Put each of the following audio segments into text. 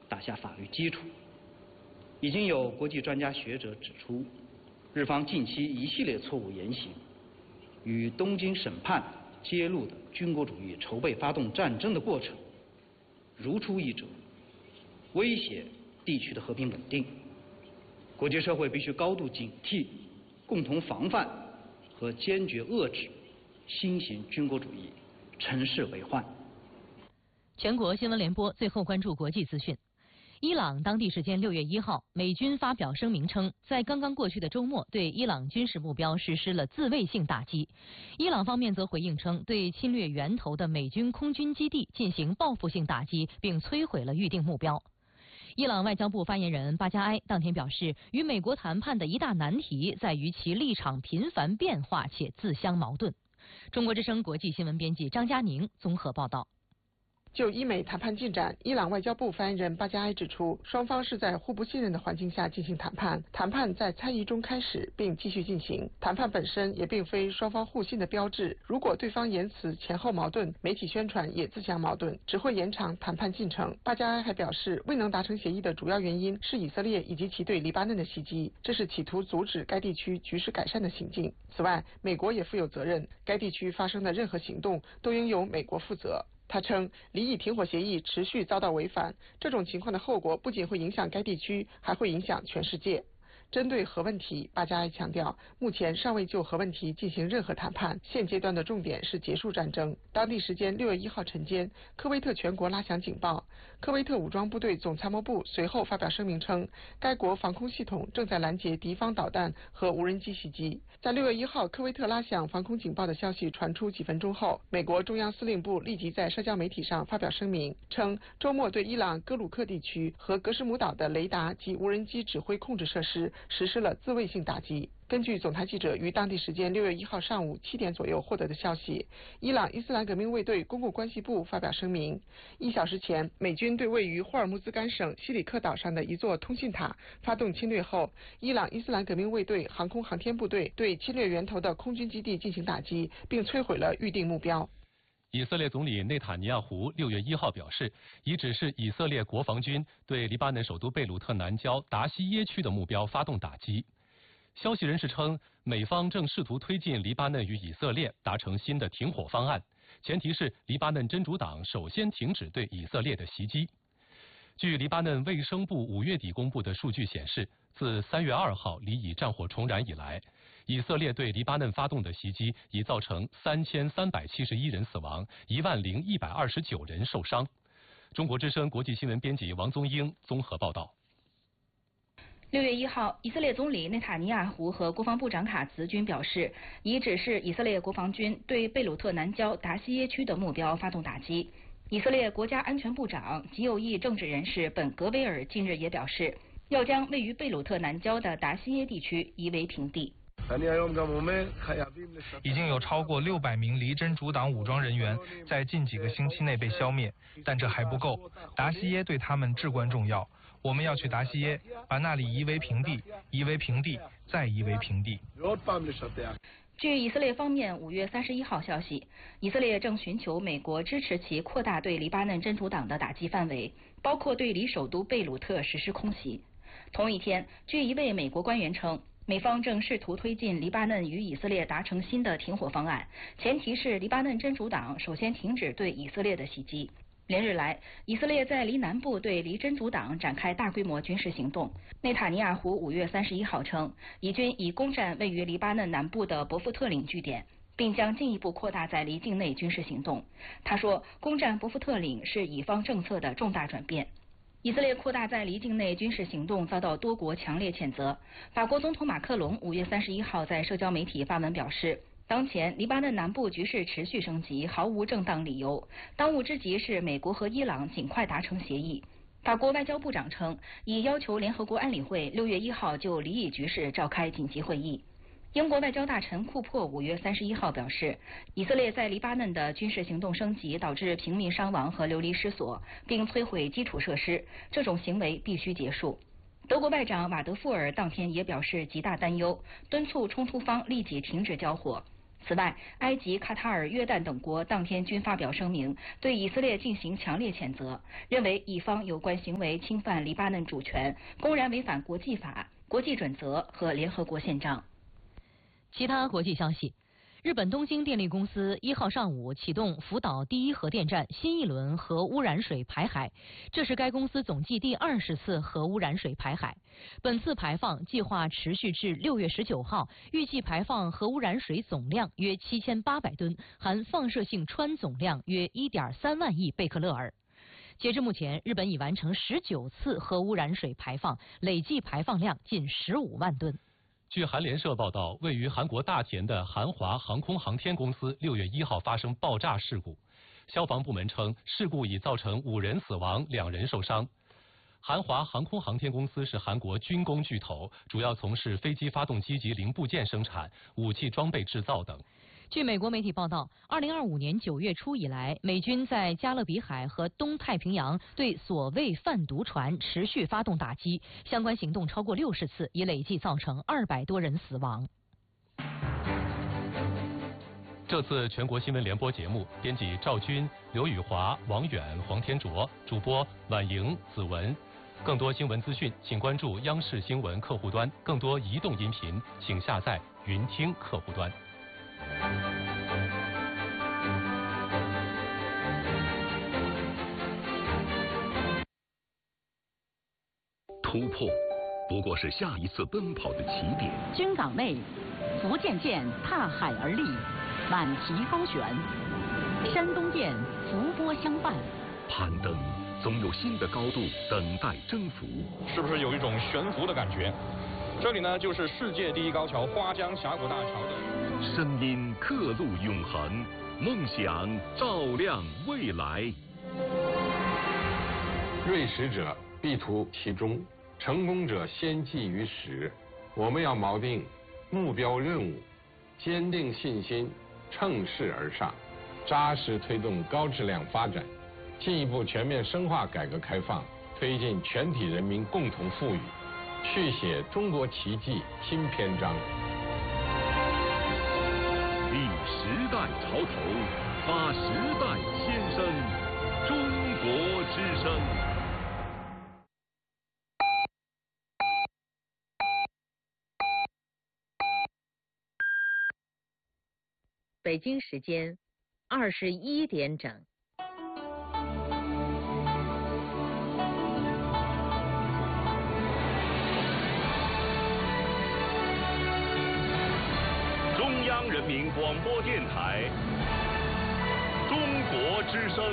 打下法律基础。已经有国际专家学者指出，日方近期一系列错误言行，与东京审判揭露的军国主义筹备发动战争的过程如出一辙，威胁地区的和平稳定。国际社会必须高度警惕，共同防范和坚决遏制新型军国主义乘势为患。 全国新闻联播最后关注国际资讯。伊朗当地时间6月1号，美军发表声明称，在刚刚过去的周末对伊朗军事目标实施了自卫性打击。伊朗方面则回应称，对侵略源头的美军空军基地进行报复性打击，并摧毁了预定目标。伊朗外交部发言人巴加埃当天表示，与美国谈判的一大难题在于其立场频繁变化且自相矛盾。中国之声国际新闻编辑张佳宁综合报道。 就伊美谈判进展，伊朗外交部发言人巴加埃指出，双方是在互不信任的环境下进行谈判，谈判在猜疑中开始并继续进行，谈判本身也并非双方互信的标志。如果对方言辞前后矛盾，媒体宣传也自相矛盾，只会延长谈判进程。巴加埃还表示，未能达成协议的主要原因是以色列以及其对黎巴嫩的袭击，这是企图阻止该地区局势改善的行径。此外，美国也负有责任，该地区发生的任何行动都应由美国负责。他称，离异停火协议持续遭到违反，这种情况的后果不仅会影响该地区，还会影响全世界。针对核问题，巴加埃强调，目前尚未就核问题进行任何谈判，现阶段的重点是结束战争。当地时间6月1号晨间，科威特全国拉响警报。科威特武装部队总参谋部随后发表声明称，该国防空系统正在拦截敌方导弹和无人机袭击。在6月1号科威特拉响防空警报的消息传出几分钟后，美国中央司令部立即在社交媒体上发表声明，称周末对伊朗戈鲁克地区和格什姆岛的雷达及无人机指挥控制设施实施了自卫性打击。根据总台记者于当地时间6月1号上午7点左右获得的消息，伊朗伊斯兰革命卫队公共关系部发表声明，1小时前，美军对位于霍尔木兹干省西里克岛上的一座通信塔发动侵略后，伊朗伊斯兰革命卫队航空航天部队对侵略源头的空军基地进行打击，并摧毁了预定目标。 以色列总理内塔尼亚胡6月1号表示，已指示以色列国防军对黎巴嫩首都贝鲁特南郊达西耶区的目标发动打击。消息人士称，美方正试图推进黎巴嫩与以色列达成新的停火方案，前提是黎巴嫩真主党首先停止对以色列的袭击。据黎巴嫩卫生部5月底公布的数据显示，自3月2号黎以战火重燃以来，以色列对黎巴嫩发动的袭击已造成3371人死亡，10129人受伤。中国之声国际新闻编辑王宗英综合报道。 6月1号，以色列总理内塔尼亚胡和国防部长卡茨均表示，已指示以色列国防军对贝鲁特南郊达西耶区的目标发动打击。以色列国家安全部长极右翼政治人士本格威尔近日也表示，要将位于贝鲁特南郊的达西耶地区夷为平地。 已经有超过600名黎真主党武装人员在近几个星期内被消灭，但这还不够。达西耶对他们至关重要，我们要去达西耶，把那里夷为平地，夷为平地，再夷为平地。 据以色列方面5月31号消息，以色列正寻求美国支持其扩大对黎巴嫩真主党的打击范围，包括对离首都贝鲁特实施空袭。同一天，据一位美国官员称，美方正试图推进黎巴嫩与以色列达成新的停火方案，前提是黎巴嫩真主党首先停止对以色列的袭击。连日来，以色列在黎南部对黎真主党展开大规模军事行动。内塔尼亚胡5月31号称，以军已攻占位于黎巴嫩南部的伯夫特岭据点，并将进一步扩大在黎境内军事行动。他说，攻占伯夫特岭是以方政策的重大转变。以色列扩大在黎境内军事行动遭到多国强烈谴责。法国总统马克龙5月31号在社交媒体发文表示，当前黎巴嫩南部局势持续升级，毫无正当理由。当务之急是美国和伊朗尽快达成协议。法国外交部长称，已要求联合国安理会6月1号就黎以局势召开紧急会议。英国外交大臣库珀5月31号表示，以色列在黎巴嫩的军事行动升级导致平民伤亡和流离失所，并摧毁基础设施，这种行为必须结束。德国外长瓦德富尔当天也表示极大担忧，敦促冲突方立即停止交火。 此外，埃及、卡塔尔、约旦等国当天均发表声明，对以色列进行强烈谴责，认为以方有关行为侵犯黎巴嫩主权，公然违反国际法、国际准则和联合国宪章。 其他国际消息。日本东京电力公司1号上午启动福岛第一核电站新一轮核污染水排海，这是该公司总计第20次核污染水排海。本次排放计划持续至6月19号，预计排放核污染水总量约7800吨，含放射性氚总量约1.3万亿贝克勒尔。截至目前，日本已完成19次核污染水排放，累计排放量近15万吨。 据韩联社报道，位于韩国大田的韩华航空航天公司6月1号发生爆炸事故，消防部门称事故已造成5人死亡，2人受伤。韩华航空航天公司是韩国军工巨头，主要从事飞机发动机及零部件生产、武器装备制造等。 据美国媒体报道，2025年9月初以来，美军在加勒比海和东太平洋对所谓贩毒船持续发动打击，相关行动超过60次，已累计造成200多人死亡。 这次全国新闻联播节目，编辑赵军、刘宇华、王远、黄天卓，主播婉莹、子文。更多新闻资讯，请关注央视新闻客户端；更多移动音频，请下载云听客户端。 突破不过是下一次奔跑的起点。 军港内，福建舰踏海而立，满蹄高悬；山东舰浮波相伴。 攀登总有新的高度等待征服。 是不是有一种悬浮的感觉？这里呢，就是世界第一高桥花江峡谷大桥的。 声音刻录永恒，梦想照亮未来。 锐识者必图其中，成功者先记于始。我们要锚定目标任务，坚定信心，乘势而上，扎实推动高质量发展，进一步全面深化改革开放，推进全体人民共同富裕，续写中国奇迹新篇章。 立时代潮头，发时代先声，中国之声。 北京时间21点整。 中央人民广播电台，中国之声。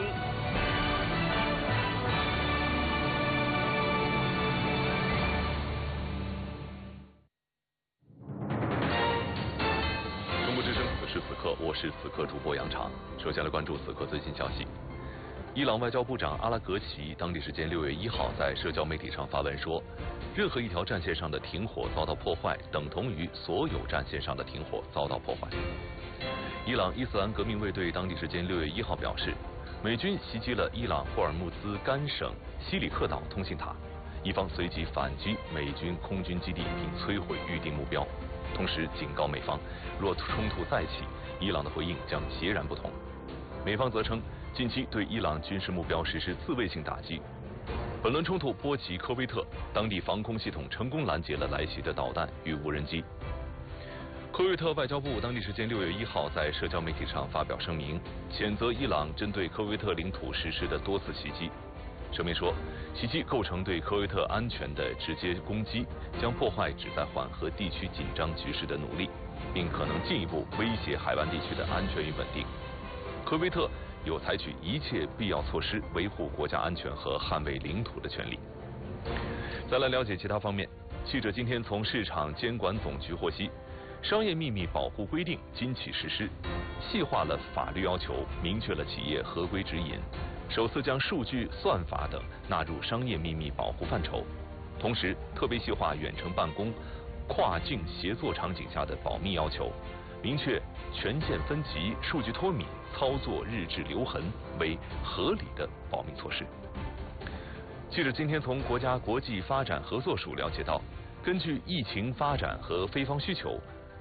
中国之声，此时此刻，我是此刻主播杨常。首先来关注此刻最新消息。伊朗外交部长阿拉格齐当地时间6月1号在社交媒体上发文说，任何一条战线上的停火遭到破坏，等同于所有战线上的停火遭到破坏。伊朗伊斯兰革命卫队当地时间6月1号表示，美军袭击了伊朗霍尔木兹干省西里克岛通信塔，伊方随即反击美军空军基地并摧毁预定目标，同时警告美方，若冲突再起，伊朗的回应将截然不同。美方则称，近期对伊朗军事目标实施自卫性打击。本轮冲突波及科威特，当地防空系统成功拦截了来袭的导弹与无人机。科威特外交部当地时间6月1号在社交媒体上发表声明，谴责伊朗针对科威特领土实施的多次袭击。声明说，袭击构成对科威特安全的直接攻击，将破坏旨在缓和地区紧张局势的努力，并可能进一步威胁海湾地区的安全与稳定。科威特有采取一切必要措施维护国家安全和捍卫领土的权利。再来了解其他方面，记者今天从市场监管总局获悉，商业秘密保护规定今起实施，细化了法律要求，明确了企业合规指引，首次将数据、算法等纳入商业秘密保护范畴，同时特别细化远程办公、跨境协作场景下的保密要求，明确权限分级、数据脱敏、操作日志留痕为合理的保密措施。记者今天从国家国际发展合作署了解到，根据疫情发展和非方需求，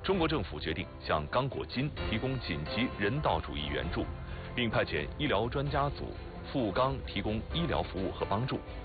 中国政府决定向刚果金提供紧急人道主义援助，并派遣医疗专家组赴刚提供医疗服务和帮助。